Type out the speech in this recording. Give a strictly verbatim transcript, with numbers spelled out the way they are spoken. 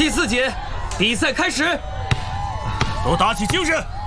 第四节，比赛开始。 都打起精神，